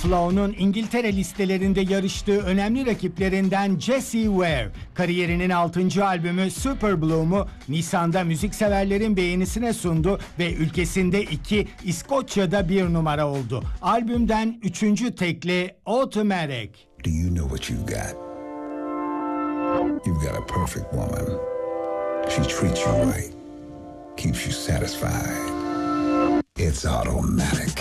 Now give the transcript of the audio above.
Flow'nun İngiltere listelerinde yarıştığı önemli rakiplerinden Jessie Ware, kariyerinin 6. albümü Super Bloom'u Nisan'da müzikseverlerin beğenisine sundu ve ülkesinde 2, İskoçya'da 1 numara oldu. Albümden 3. tekli Automatic. Do you know what you've got? You've got a perfect woman. She treats you right, keeps you satisfied. It's automatic.